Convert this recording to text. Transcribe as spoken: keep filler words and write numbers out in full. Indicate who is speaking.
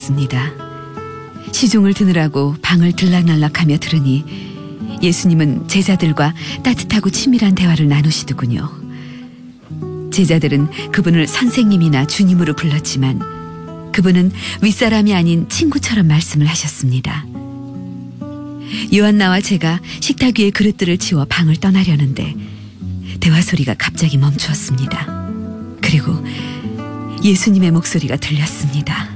Speaker 1: 습니다. 시종을 드느라고 방을 들락날락하며 들으니 예수님은 제자들과 따뜻하고 친밀한 대화를 나누시더군요. 제자들은 그분을 선생님이나 주님으로 불렀지만 그분은 윗사람이 아닌 친구처럼 말씀을 하셨습니다. 요한나와 제가 식탁 위에 그릇들을 치워 방을 떠나려는데 대화 소리가 갑자기 멈추었습니다. 그리고 예수님의 목소리가 들렸습니다.